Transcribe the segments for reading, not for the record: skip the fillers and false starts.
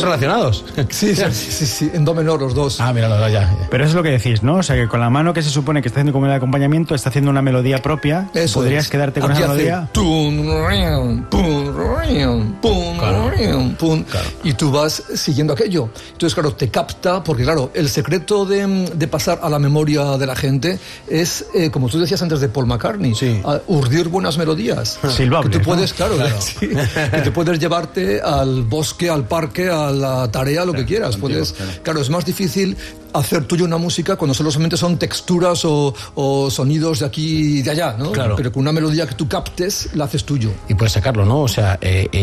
relacionados. Sí, en do menor los dos. Ah, mira, ya. Pero eso es lo que decís, ¿no? O sea, que con la mano que se supone que está haciendo como el acompañamiento, está haciendo una melodía propia. Eso ¿Podrías es. quedarte con Aquí esa hace melodía? Claro. Y tú vas siguiendo aquello. Entonces, claro, te capta, porque claro, el secreto de pasar a la memoria de la gente es, como tú decías antes de Paul McCartney, urdir buenas melodías. Silbable, que tú puedes, ¿no? claro. Sí, que te puedes llevarte al bosque, al parque, a la tarea, lo que quieras. Puedes, claro, es más difícil hacer tuyo una música cuando solamente son texturas o sonidos de aquí y de allá, ¿no? Claro. Pero con una melodía que tú captes, la haces tuyo. Y puedes sacarlo, ¿no? O sea,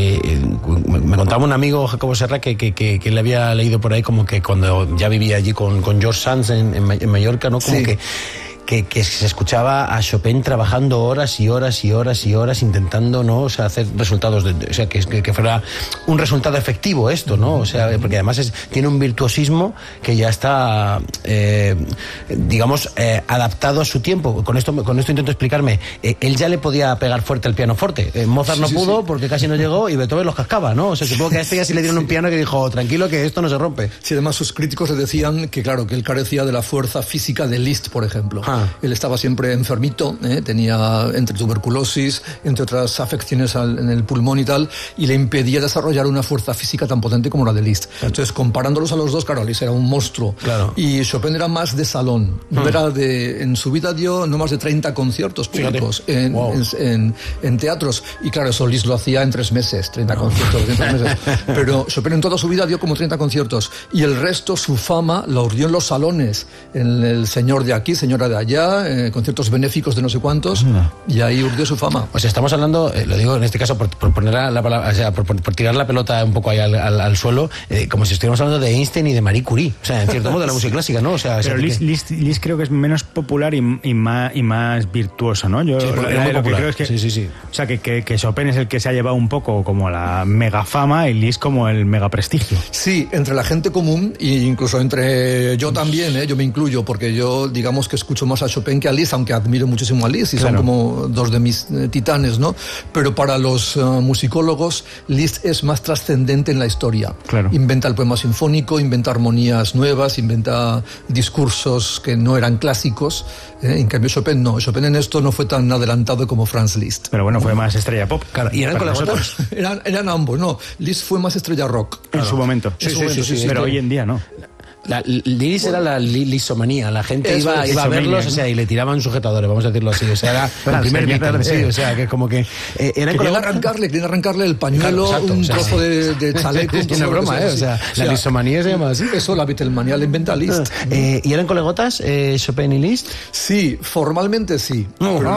me contaba un amigo, Jacobo Serra, que le había leído por ahí como que cuando ya vivía allí con George Sands en Mallorca, ¿no? Como que se escuchaba a Chopin trabajando horas y horas y horas y horas intentando, ¿no? O sea, hacer resultados, o sea, que fuera un resultado efectivo esto, ¿no? O sea, porque además tiene un virtuosismo que ya está, digamos, adaptado a su tiempo. Con esto intento explicarme. Él ya le podía pegar fuerte al pianoforte. Mozart no pudo porque casi no llegó y Beethoven los cascaba, ¿no? O sea, supongo que a este ya sí le dieron un piano que dijo, tranquilo que esto no se rompe. Sí, además sus críticos le decían que, claro, que él carecía de la fuerza física de Liszt, por ejemplo. Él estaba siempre enfermito, tenía entre tuberculosis, entre otras afecciones en el pulmón y tal, y le impedía desarrollar una fuerza física tan potente como la de Liszt. Entonces, comparándolos a los dos, claro, Liszt era un monstruo. Claro. Y Chopin era más de salón. En su vida dio no más de 30 conciertos públicos en teatros. Y claro, eso Liszt lo hacía en 3 meses, 30 conciertos en 3 meses. Pero Chopin en toda su vida dio como 30 conciertos. Y el resto, su fama, la urdió en los salones. En el señor de aquí, señora de allá, conciertos benéficos de no sé cuántos, y ahí urdió su fama. O sea, estamos hablando, lo digo en este caso por poner la palabra, o sea, por tirar la pelota un poco ahí al suelo, como si estuviéramos hablando de Einstein y de Marie Curie, o sea, en cierto modo de la música clásica, ¿no? O sea, pero Liszt creo que es menos popular y más virtuoso, ¿no? Yo lo que creo es que sí. O sea, que Chopin es el que se ha llevado un poco como la mega fama y Liszt como el mega prestigio. Sí, entre la gente común e incluso entre yo también, yo me incluyo, porque yo digamos que escucho más a Chopin que a Liszt, aunque admiro muchísimo a Liszt y son como dos de mis titanes, ¿no? Pero para los musicólogos, Liszt es más trascendente en la historia. Claro. Inventa el poema sinfónico, inventa armonías nuevas, inventa discursos que no eran clásicos. En cambio, Chopin no. Chopin en esto no fue tan adelantado como Franz Liszt. Pero bueno, fue más estrella pop. Claro, y eran colaboradores. Eran ambos, no. Liszt fue más estrella rock. En su momento. Sí, pero hoy en día no. Liszt era la lisomanía, la gente iba a verlos, ¿no? O sea, y le tiraban sujetadores, vamos a decirlo así, o sea, era el primer Beatle, sí, o sea, que como que querían arrancarle el pañuelo, claro, exacto, un trozo de chaleco. Es una broma, o sea, la lisomanía se llama así. Eso, la Beatlemanía la inventa Liszt. ¿Y eran colegotas, Chopin y Liszt? Sí, formalmente sí.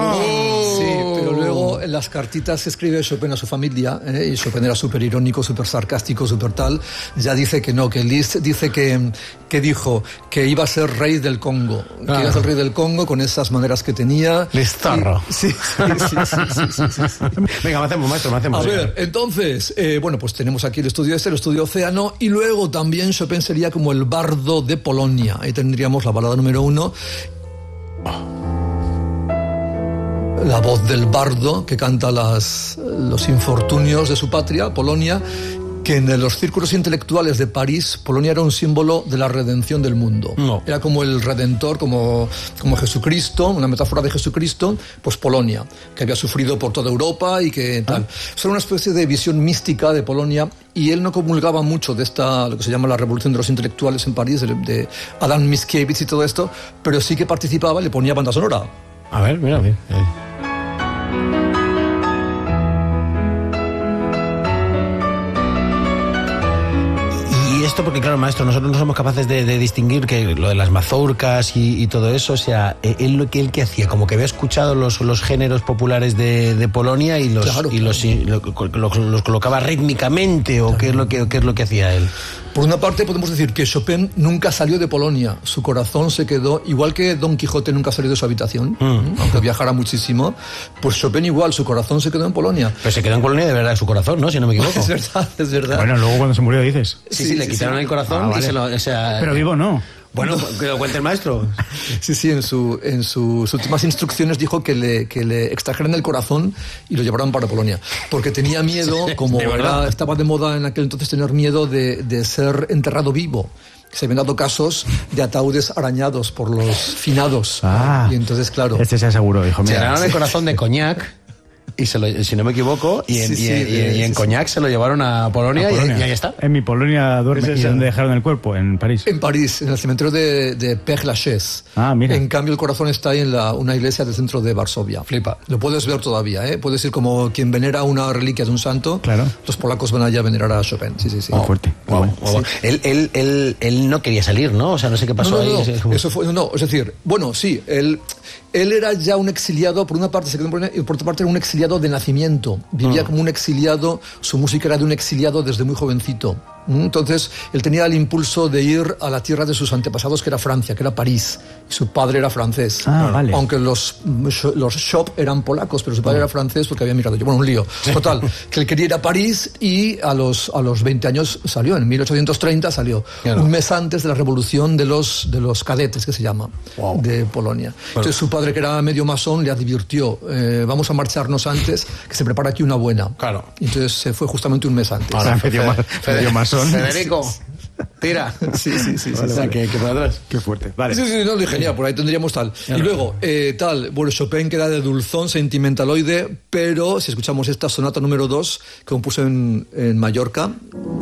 Pero luego en las cartitas que escribe Chopin a su familia, y Chopin era súper irónico, súper sarcástico, súper tal, ya dice que no, que Liszt dice que dijo que iba a ser rey del Congo, que iba a ser rey del Congo con esas maneras que tenía. Listarro. Sí. Venga, me hacemos. A ver, entonces, pues tenemos aquí el estudio el estudio Océano, y luego también Chopin sería como el bardo de Polonia. Ahí tendríamos la balada número 1. La voz del bardo que canta los infortunios de su patria, Polonia, que en los círculos intelectuales de París, Polonia era un símbolo de la redención del mundo. No. Era como el redentor, como Jesucristo, una metáfora de Jesucristo, pues Polonia, que había sufrido por toda Europa y que tal. Era una especie de visión mística de Polonia, y él no comulgaba mucho de lo que se llama la revolución de los intelectuales en París, de Adam Mickiewicz y todo esto, pero sí que participaba y le ponía banda sonora. A ver, mira, bien. Esto porque, claro, maestro, nosotros no somos capaces de distinguir que lo de las mazurcas y todo eso, o sea, él que hacía, como que había escuchado los géneros populares de Polonia y los colocaba rítmicamente, o qué es lo que hacía él. Por una parte podemos decir que Chopin nunca salió de Polonia, su corazón se quedó, igual que Don Quijote nunca salió de su habitación, aunque viajara muchísimo, pues Chopin igual, su corazón se quedó en Polonia. Pero se quedó en Polonia de verdad su corazón, ¿no? Si no me equivoco. Es verdad. Bueno, luego cuando se murió dices. Sí, le quitaron el corazón y vale. se lo... O sea, pero vivo no. Bueno, que lo cuente el maestro. Sí, en sus últimas instrucciones dijo que le extrajeran el corazón y lo llevaran para Polonia. Porque tenía miedo, como estaba de moda en aquel entonces tener miedo de ser enterrado vivo. Se habían dado casos de ataúdes arañados por los finados. Y entonces, claro. Este se aseguró, dijo, mira. Se ganaron el corazón de coñac. Y si no me equivoco, y en Cognac se lo llevaron a Polonia, y ahí está. En mi Polonia duerme. ¿Y dónde dejaron el cuerpo? ¿En París? En París, en el cementerio de Père-Lachaise. Mira. En cambio, el corazón está ahí en una iglesia del centro de Varsovia. Flipa. Lo puedes ver todavía, ¿eh? Puedes ir como quien venera una reliquia de un santo. Claro. Los polacos van allá a venerar a Chopin. Sí. Muy fuerte. Wow. Él no quería salir, ¿no? O sea, no sé qué pasó ahí. Eso fue, es decir, bueno, sí, él era ya un exiliado, por una parte se quedó en Polonia, y por otra parte era un exiliado de nacimiento. Vivía como un exiliado, su música era de un exiliado desde muy jovencito. Entonces, él tenía el impulso de ir a la tierra de sus antepasados, que era Francia, que era París. Y su padre era francés. Vale. Aunque los Chop eran polacos, pero su padre era francés porque había migrado. Bueno, un lío. Total, que él quería ir a París y a los 20 años salió, en 1830 salió. Claro. Un mes antes de la revolución de los cadetes, que se llama, de Polonia. Entonces, su padre, que era medio masón, le advirtió, vamos a marcharnos antes, que se prepara aquí una buena. Claro. Entonces, se fue justamente un mes antes. Ahora, medio masón. Federico, tira. Sí. Vale. Que para atrás. Qué fuerte. Vale. Sí, no, genial, por ahí tendríamos tal. Y luego, bueno, Chopin queda de dulzón, sentimentaloide, pero si escuchamos esta sonata número 2, que compuso en Mallorca,